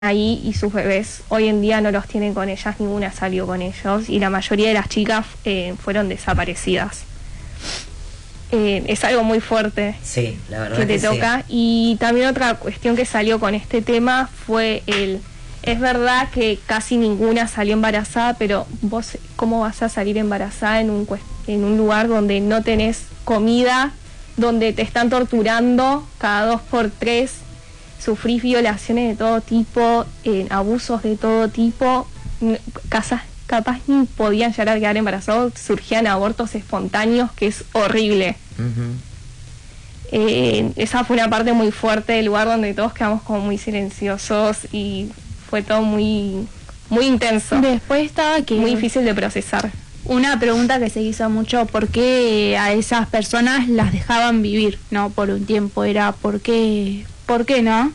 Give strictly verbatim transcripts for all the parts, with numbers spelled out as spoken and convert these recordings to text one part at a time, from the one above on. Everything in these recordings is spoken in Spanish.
ahí y sus bebés hoy en día no los tienen con ellas, ninguna salió con ellos y la mayoría de las chicas eh, fueron desaparecidas. Eh, es algo muy fuerte, sí, la verdad que te que toca. Sí. Y también otra cuestión que salió con este tema fue el, es verdad que casi ninguna salió embarazada, pero vos cómo vas a salir embarazada en un, en un lugar donde no tenés comida, donde te están torturando cada dos por tres, sufrís violaciones de todo tipo, eh, abusos de todo tipo, casas capaz ni podían llegar a quedar embarazados, surgían abortos espontáneos, que es horrible. Uh-huh. Eh, esa fue una parte muy fuerte del lugar donde todos quedamos como muy silenciosos y fue todo muy, muy intenso. Después estaba que... muy difícil de procesar. Una pregunta que se hizo mucho, ¿por qué a esas personas las dejaban vivir, no? Por un tiempo, era ¿por qué, por qué no?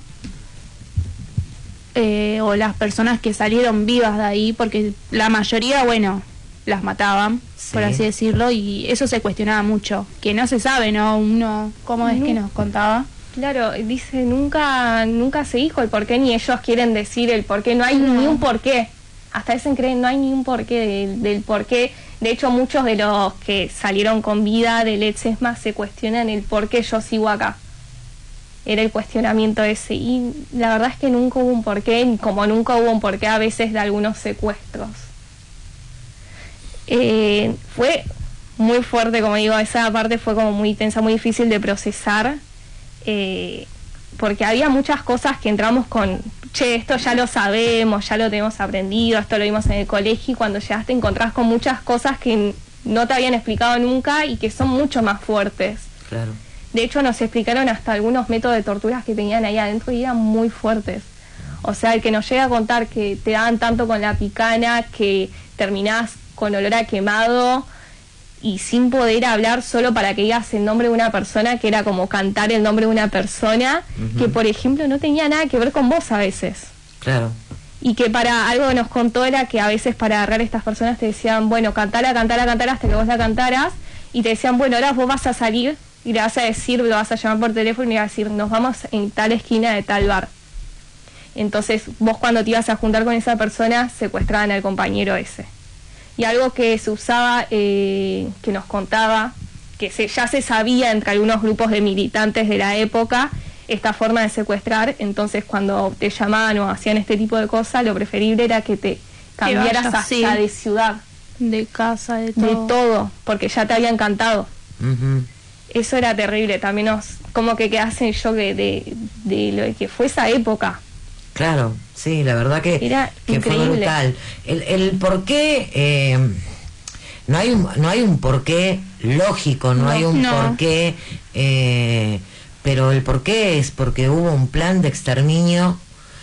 Eh, o las personas que salieron vivas de ahí, porque la mayoría, bueno, las mataban, sí, por así decirlo, y eso se cuestionaba mucho, que no se sabe, ¿no? Uno, ¿cómo es no. que nos contaba? Claro, dice, nunca nunca se dijo el por qué, ni ellos quieren decir el por qué, no hay no. ni un por qué. Hasta ese creen, no hay ni un porqué del, del porqué. De hecho, muchos de los que salieron con vida del Ledesma se cuestionan el por qué yo sigo acá. Era el cuestionamiento ese. Y la verdad es que nunca hubo un porqué, como nunca hubo un porqué a veces de algunos secuestros. Eh, fue muy fuerte, como digo, esa parte fue como muy tensa, muy difícil de procesar. Eh, porque había muchas cosas que entramos con, che, esto ya lo sabemos, ya lo tenemos aprendido, esto lo vimos en el colegio, y cuando llegaste encontrás con muchas cosas que no te habían explicado nunca y que son mucho más fuertes. Claro. De hecho, nos explicaron hasta algunos métodos de torturas que tenían ahí adentro y eran muy fuertes. O sea, el que nos llega a contar que te daban tanto con la picana que terminás con olor a quemado y sin poder hablar, solo para que digas el nombre de una persona, que era como cantar el nombre de una persona, uh-huh, que por ejemplo no tenía nada que ver con vos a veces. Claro. Y que para algo que nos contó era que a veces para agarrar a estas personas te decían, bueno, cantala, cantala, cantala hasta que vos la cantaras, y te decían, bueno, ahora vos vas a salir y le vas a decir, lo vas a llamar por teléfono y le vas a decir, nos vamos en tal esquina de tal bar. Entonces vos cuando te ibas a juntar con esa persona secuestraban al compañero ese. Y algo que se usaba, eh, que nos contaba, que se, ya se sabía entre algunos grupos de militantes de la época, esta forma de secuestrar. Entonces cuando te llamaban o hacían este tipo de cosas, lo preferible era que te cambiaras vayas, hasta sí, de ciudad, de casa, de todo, de todo, porque ya te habían cantado. Uh-huh. Eso era terrible. También nos, como que quedás en shock de, de, de lo que fue esa época. Claro, sí, la verdad que, Era que fue brutal. El, el por qué, eh, no hay un, no hay un porqué lógico, no, no hay un no. porqué, eh, pero el porqué es porque hubo un plan de exterminio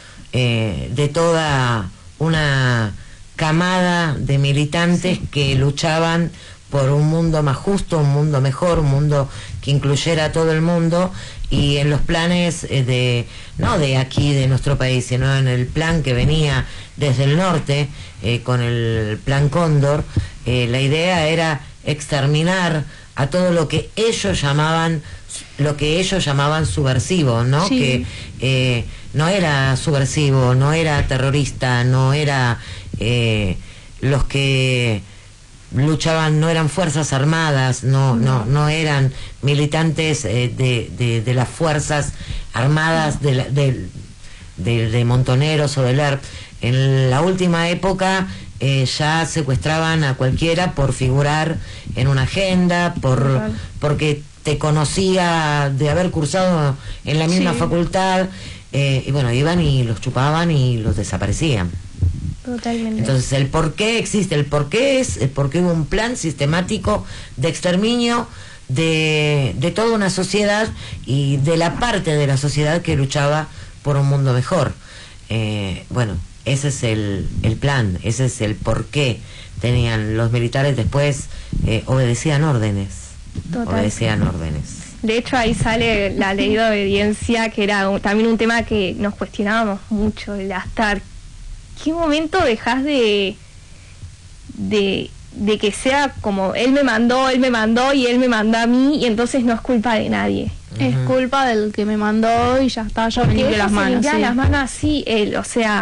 eh, de toda una camada de militantes, sí, que luchaban por un mundo más justo, un mundo mejor, un mundo que incluyera a todo el mundo, y en los planes de, no de aquí, de nuestro país, sino en el plan que venía desde el norte, eh, con el plan Cóndor, eh, la idea era exterminar a todo lo que ellos llamaban, lo que ellos llamaban subversivo, ¿no? Sí. Que eh, no era subversivo, no era terrorista, no era eh, los que luchaban, no eran fuerzas armadas, no no no eran militantes eh, de, de de las fuerzas armadas de, la, de, de de Montoneros o del E R P. En la última época eh, ya secuestraban a cualquiera por figurar en una agenda, por porque te conocía de haber cursado en la misma, sí, facultad, eh, y bueno, iban y los chupaban y los desaparecían. Totalmente. Entonces el por qué existe, el por qué es, el por qué hubo un plan sistemático de exterminio de, de toda una sociedad y de la parte de la sociedad que luchaba por un mundo mejor. Eh, bueno, ese es el, el plan, ese es el por qué tenían los militares. Después eh, obedecían órdenes. Total. Obedecían órdenes. De hecho, ahí sale la ley de obediencia, que era un, también un tema que nos cuestionábamos mucho, el hasta qué momento dejas de, de de que sea como él me mandó, él me mandó y él me mandó a mí, y entonces no es culpa de nadie. Es culpa del que me mandó y ya está, yo me limpio las manos. Ya Sí. las manos así, él, o sea,